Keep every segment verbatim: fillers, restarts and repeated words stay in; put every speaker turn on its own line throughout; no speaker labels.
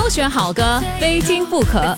选好歌，非听不可。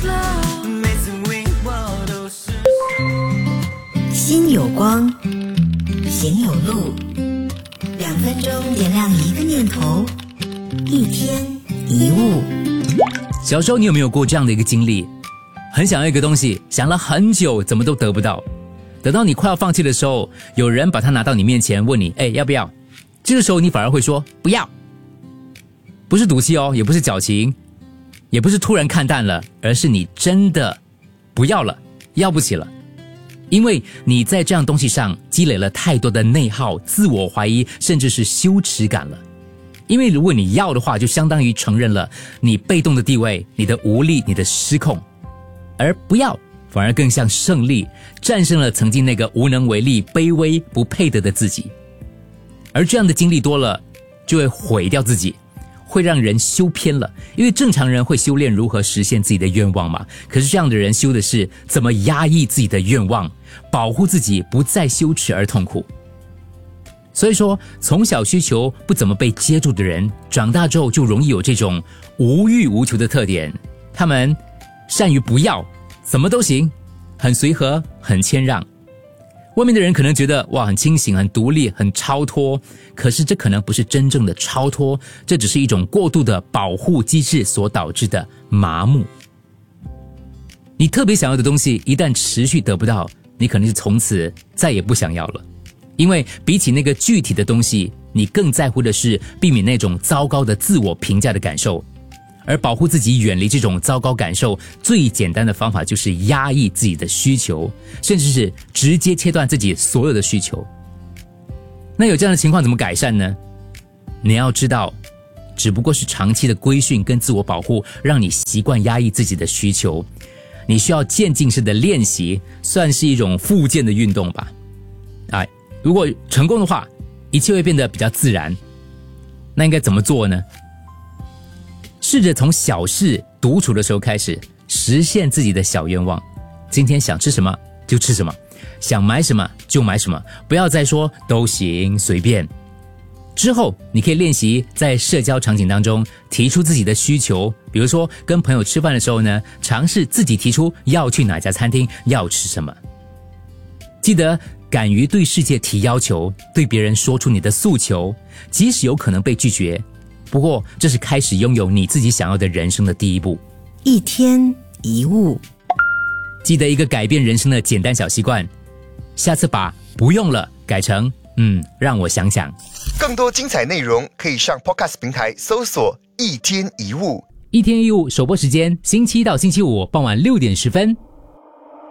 心有光，行有路，两分钟点亮一个念头，一天一物。
小时候你有没有过这样的一个经历？很想要一个东西，想了很久，怎么都得不到。等到你快要放弃的时候，有人把它拿到你面前，问你，哎，要不要？这个时候你反而会说不要。不是赌气哦，也不是矫情，也不是突然看淡了，而是你真的不要了，要不起了。因为你在这样东西上积累了太多的内耗、自我怀疑，甚至是羞耻感了。因为如果你要的话，就相当于承认了你被动的地位、你的无力、你的失控。而不要反而更像胜利，战胜了曾经那个无能为力、卑微不配得的自己。而这样的经历多了，就会毁掉自己，会让人修偏了。因为正常人会修炼如何实现自己的愿望嘛，可是这样的人修的是怎么压抑自己的愿望，保护自己不再羞耻而痛苦。所以说，从小需求不怎么被接住的人，长大之后就容易有这种无欲无求的特点。他们善于不要，什么都行，很随和，很谦让。外面的人可能觉得哇，很清醒，很独立，很超脱，可是这可能不是真正的超脱，这只是一种过度的保护机制所导致的麻木。你特别想要的东西一旦持续得不到，你可能是从此再也不想要了。因为比起那个具体的东西，你更在乎的是避免那种糟糕的自我评价的感受。而保护自己远离这种糟糕感受，最简单的方法就是压抑自己的需求，甚至是直接切断自己所有的需求。那有这样的情况怎么改善呢？你要知道，只不过是长期的规训跟自我保护，让你习惯压抑自己的需求。你需要渐进式的练习，算是一种复健的运动吧。哎，如果成功的话，一切会变得比较自然。那应该怎么做呢？试着从小事独处的时候开始，实现自己的小愿望。今天想吃什么就吃什么，想买什么就买什么，不要再说都行随便。之后你可以练习在社交场景当中提出自己的需求，比如说跟朋友吃饭的时候呢，尝试自己提出要去哪家餐厅，要吃什么。记得敢于对世界提要求，对别人说出你的诉求，即使有可能被拒绝，不过这是开始拥有你自己想要的人生的第一步。
一天一物，
记得一个改变人生的简单小习惯，下次把不用了改成嗯，让我想想。
更多精彩内容可以上 Podcast 平台搜索一天一物。
一天一物首播时间星期一到星期五傍晚六点十分。